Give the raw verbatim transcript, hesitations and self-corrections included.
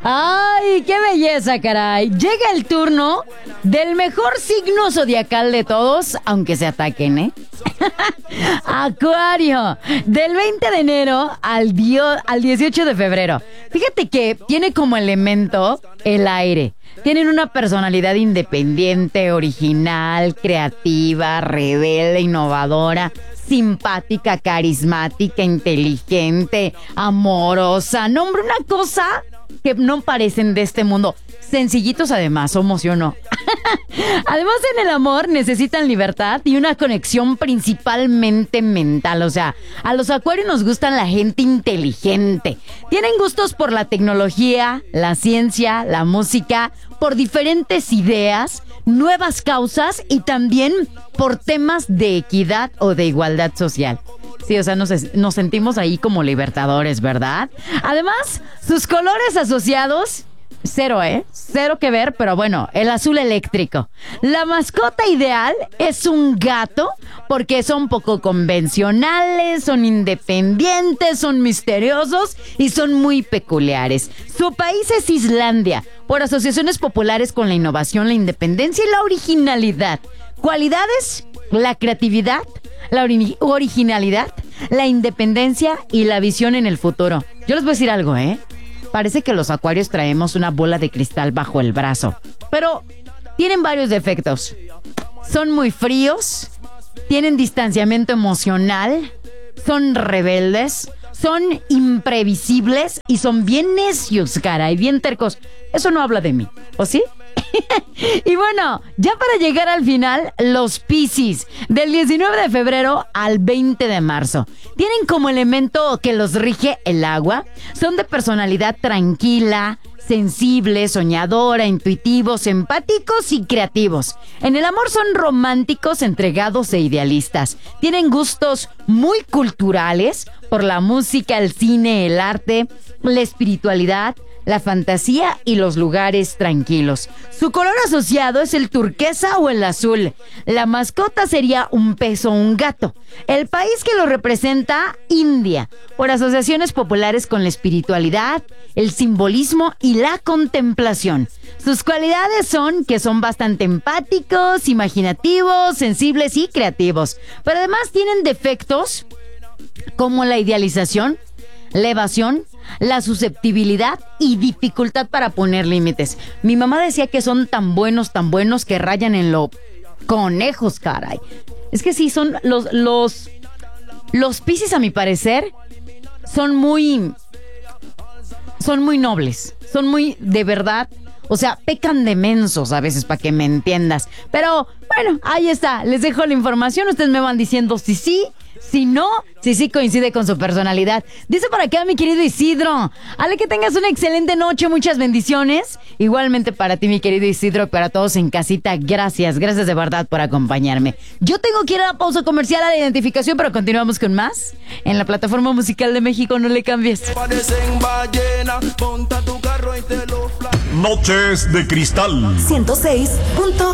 ¡Ay, qué belleza, caray! Llega el turno del mejor signo zodiacal de todos, aunque se ataquen, ¿eh? Acuario, del veinte de enero al, dio, al dieciocho de febrero. Fíjate que tiene como elemento el aire. Tienen una personalidad independiente, original, creativa, rebelde, innovadora, simpática, carismática, inteligente, amorosa. No, hombre, una cosa que no parecen de este mundo. Sencillitos además, somos, ¿sí o no? Además, en el amor necesitan libertad y una conexión principalmente mental. O sea, a los acuarios nos gustan la gente inteligente. Tienen gustos por la tecnología, la ciencia, la música, por diferentes ideas, nuevas causas y también por temas de equidad o de igualdad social. Sí, o sea, nos, nos sentimos ahí como libertadores, ¿verdad? Además, sus colores asociados... Cero, ¿eh? Cero que ver, pero bueno, el azul eléctrico. La mascota ideal es un gato porque son poco convencionales, son independientes, son misteriosos y son muy peculiares. Su país es Islandia, por asociaciones populares con la innovación, la independencia y la originalidad. Cualidades, la creatividad, la ori- originalidad, la independencia y la visión en el futuro. Yo les voy a decir algo, ¿eh? Parece que los acuarios traemos una bola de cristal bajo el brazo, pero tienen varios defectos. Son muy fríos, tienen distanciamiento emocional, son rebeldes, son imprevisibles y son bien necios, caray, bien tercos. Eso no habla de mí, ¿o sí? Y bueno, ya para llegar al final, los Piscis, del diecinueve de febrero al veinte de marzo. Tienen como elemento que los rige el agua. Son de personalidad tranquila, sensible, soñadora, intuitivos, empáticos y creativos. En el amor son románticos, entregados e idealistas. Tienen gustos muy culturales por la música, el cine, el arte, la espiritualidad, la fantasía y los lugares tranquilos. Su color asociado es el turquesa o el azul. La mascota sería un pez o un gato. El país que lo representa, India, por asociaciones populares con la espiritualidad, el simbolismo y la contemplación. Sus cualidades son que son bastante empáticos, imaginativos, sensibles y creativos. Pero además tienen defectos como la idealización, la evasión, la susceptibilidad y dificultad para poner límites. Mi mamá decía que son tan buenos, tan buenos que rayan en lo conejos, caray. Es que sí, son los, los, los Piscis, a mi parecer, son muy, son muy nobles, son muy, de verdad, o sea, pecan de mensos a veces, para que me entiendas. Pero, bueno, ahí está, les dejo la información, ustedes me van diciendo si sí, si no, si sí coincide con su personalidad. Dice por acá mi querido Isidro. Ale, que tengas una excelente noche, muchas bendiciones. Igualmente para ti, mi querido Isidro, para todos en casita, gracias, gracias de verdad por acompañarme. Yo tengo que ir a la pausa comercial a la identificación, pero continuamos con más en la plataforma musical de México. No le cambies. Noches de Cristal ciento seis punto